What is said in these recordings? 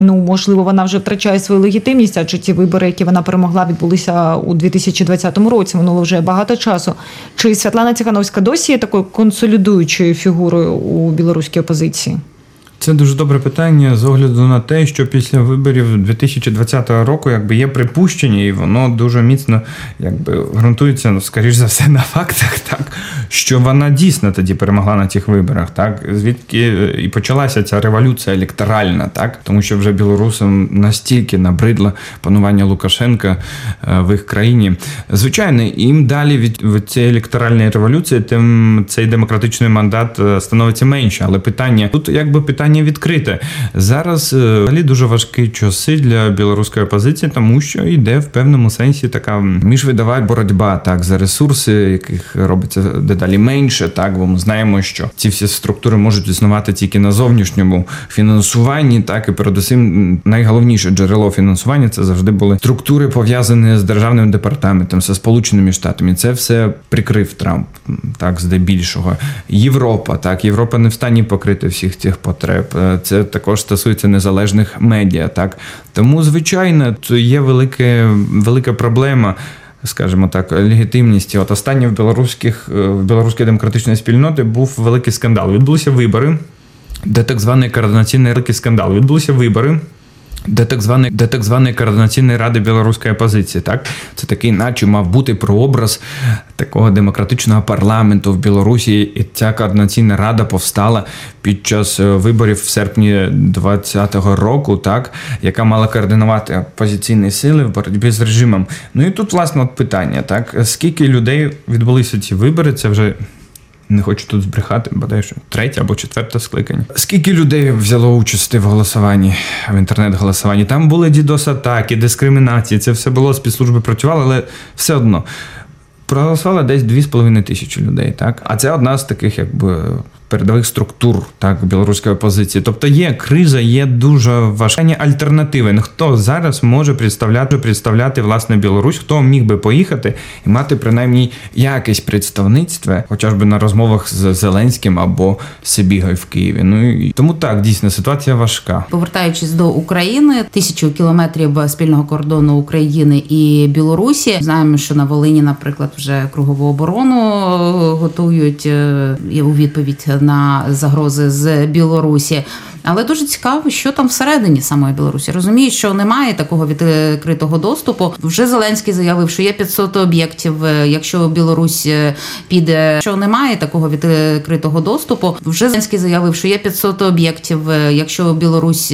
Ну, можливо, вона вже втрачає свою легітимність, адже ті вибори, які вона перемогла, відбулися у 2020 році, минуло вже багато часу. Чи Світлана Тихановська досі є такою консолідуючою фігурою у білоруській опозиції? Це дуже добре питання з огляду на те, що після виборів 2020 року є припущення, і воно дуже міцно ґрунтується, скоріш за все, на фактах, так, що вона дійсно тоді перемогла на тих виборах, так, звідки і почалася ця революція електоральна, так, тому що вже білорусам настільки набридло панування Лукашенка в їх країні. Звичайно, їм далі від цієї електоральної революції, тим цей демократичний мандат становиться менше, але питання, тут питання відкрите. Зараз взагалі дуже важкі часи для білоруської опозиції, тому що йде в певному сенсі така міжвидова боротьба, так, за ресурси, яких робиться дедалі менше, так, бо ми знаємо, що ці всі структури можуть існувати тільки на зовнішньому фінансуванні, так, і передусім найголовніше джерело фінансування це завжди були структури, пов'язані з державним департаментом, зі Сполученими Штатами. Це все прикрив Трамп, так, здебільшого. Європа не в стані покрити всіх цих потреб. Це також стосується незалежних медіа, так. Тому, звичайно, є велика проблема, скажімо так, легітимності. От останнє в білоруській демократичної спільноти був великий скандал. Відбулися вибори, де так званий так званої координаційної ради білоруської опозиції, так? Це такий, наче мав бути прообраз такого демократичного парламенту в Білорусі, і ця координаційна рада повстала під час виборів в серпні 2020 року, так? Яка мала координувати опозиційні сили в боротьбі з режимом. Ну і тут, власне, питання, так? Скільки людей відбулися ці вибори, це вже... Не хочу тут збрехати, бодай що 3 або 4 скликання. Скільки людей взяло участь в голосуванні, в інтернет-голосуванні? Там були DDoS-атаки, дискримінації, це все було, спецслужби працювали, але все одно. Проголосували десь 2500 людей, так? А це одна з таких, передових структур, так, білоруської опозиції. Тобто є криза, є дуже важкі альтернативи. Хто зараз може представляти, власне, Білорусь, хто міг би поїхати і мати, принаймні, якесь представництво, хоча б на розмовах з Зеленським або Сибігою в Києві. Ну, і тому так, дійсно, ситуація важка. Повертаючись до України, 1000 кілометрів спільного кордону України і Білорусі. Знаємо, що на Волині, наприклад, вже кругову оборону готують у відповідь на загрози з Білорусі. Але дуже цікаво, що там всередині самої Білорусі. Розуміють, що немає такого відкритого доступу. Вже Зеленський заявив, що є 500 об'єктів, якщо Білорусь піде, що немає такого відкритого доступу. Вже Зеленський заявив, що є 500 об'єктів, якщо Білорусь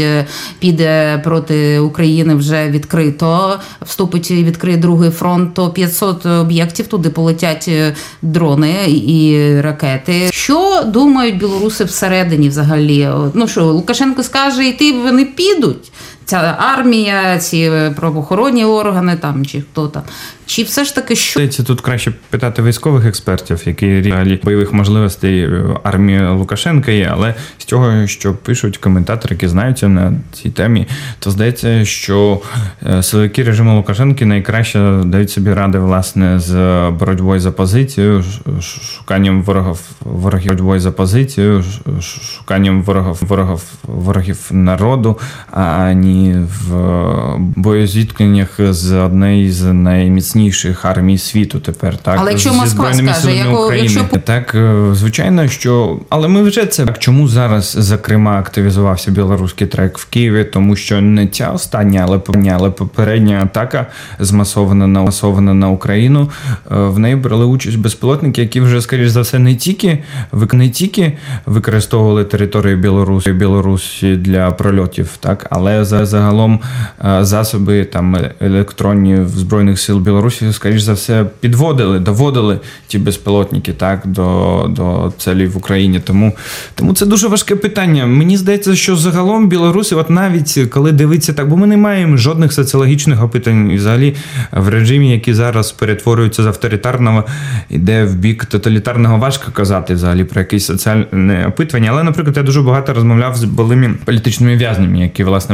піде проти України вже відкрито, вступить і відкриє другий фронт, то 500 об'єктів, туди полетять дрони і ракети. Що думають білоруси всередині взагалі? Ну що, Лукашенко скаже йти, вони підуть. Ця армія, ці правоохоронні органи там, чи хто там. Чи все ж таки що? Тут краще питати військових експертів, які реалі бойових можливостей армії Лукашенка є, але з того, що пишуть коментатори, які знаються на цій темі, то здається, що силовики режиму Лукашенка найкраще дають собі ради, власне, з боротьбою за позицію, шуканням боротьбою за позицію, шуканням ворогів народу, а не в боєзіткненнях з однієї з найміцніших армій світу тепер, так? Але якщо Москва скаже, Так, звичайно, що... Але ми вже це... Чому зараз, зокрема, активізувався білоруський трек в Києві? Тому що не ця остання, але попередня атака змасована на Україну. В неї брали участь безпілотники, які вже, скоріш за все, не тільки використовували територію Білорусі для прольотів, так? Але загалом засоби там електронні в Збройних сил Білорусі, скоріш за все, доводили ті безпілотники, так, до целей в Україні. Тому це дуже важке питання. Мені здається, що загалом білоруси, от навіть коли дивиться так, бо ми не маємо жодних соціологічних опитань, взагалі в режимі, який зараз перетворюється з авторитарного, іде в бік тоталітарного, важко казати взагалі про якісь соціальне опитування. Але, наприклад, я дуже багато розмовляв з були політичними в'язнями, які, власне, були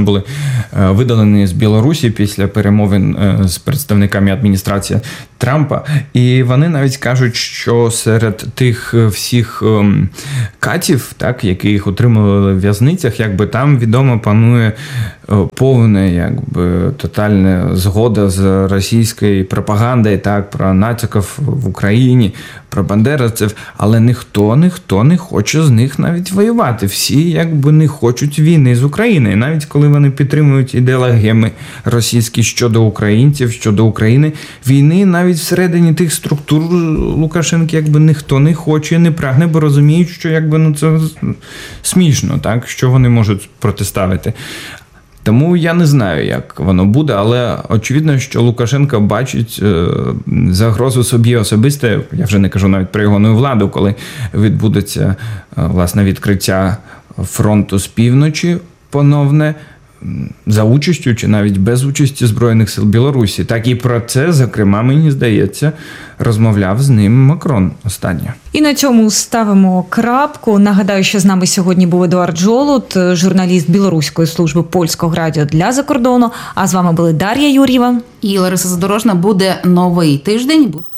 видалені з Білорусі після перемовин з представниками адміністрації Трампа. І вони навіть кажуть, що серед тих всіх катів, так, які їх утримували в в'язницях, якби там відомо панує повна, якби тотальна згода з російською пропагандою, так, про нациків в Україні, про бандеровців, але ніхто не хоче з них навіть воювати. Всі якби не хочуть війни з Україною. Навіть коли вони підтримують ідеологеми російські щодо українців, щодо України, війни навіть всередині тих структур Лукашенка якби ніхто не хоче, не прагне, бо розуміють, що якби це смішно, так, що вони можуть протиставити. Тому я не знаю, як воно буде, але очевидно, що Лукашенко бачить загрозу собі особисто, я вже не кажу навіть про його нову владу, коли відбудеться, власне, відкриття фронту з півночі поновне, за участю чи навіть без участі Збройних сил Білорусі. Так і про це, зокрема, мені здається, розмовляв з ним Макрон останньо. І на цьому ставимо крапку. Нагадаю, що з нами сьогодні був Едуард Жолуд, журналіст Білоруської служби Польського радіо для закордону. А з вами були Дар'я Юр'єва І Лариса Задорожна. Буде новий тиждень.